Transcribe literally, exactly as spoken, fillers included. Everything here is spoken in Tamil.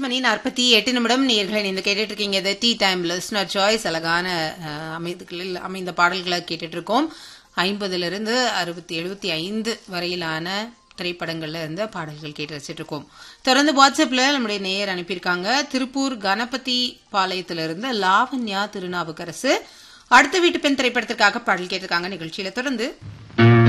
மணி நாற்பத்தி எட்டு நிமிடம் நேயர்களை இந்த கேட்டுட்டு இருக்கீங்க. இது டீ டைம் லிஸ்னர் சாய்ஸ். அழகான அமைதுகளில் அமைந்த பாடல்களை கேட்டுட்டு இருக்கோம். ஐம்பதுல இருந்து அறுபத்தி எழுபத்தி ஐந்து வரையிலான திரைப்படங்கள்ல இருந்த பாடல்கள் கேட்டு வச்சிட்டு இருக்கோம். தொடர்ந்து வாட்ஸ்அப்ல நம்முடைய நேயர் அனுப்பியிருக்காங்க. திருப்பூர் கணபதி பாளையத்திலிருந்து லாவண்யா திருநாவுக்கரசு அடுத்த வீட்டு பெண் திரைப்படத்திற்காக பாடல் கேட்டிருக்காங்க. நிகழ்ச்சியில தொடர்ந்து